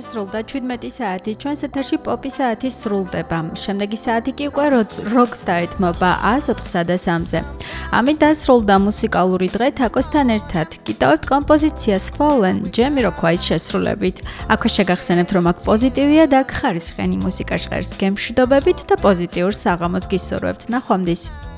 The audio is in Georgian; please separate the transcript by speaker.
Speaker 1: სრულდა 17 საათი, ჩვენს ეთერში პოპი საათი სრულდება. შემდეგი საათი კი უკვე როკს დაეთმობა 104-სა და 3-ზე. ამით დასრულდა მუსიკალური დღე თაკოსთან ერთად. გიტოვებთ კომპოზიციას Fallen, Jamiroquai-ის შესრულებით. აქვე შეგახსენებთ, რომ აქ პოზიტივია და აქ ხარისხიანი მუსიკა ჟღერს. გემშვიდობებით და პოზიტიურ საღამოს გისურვებთ. ნახვამდის.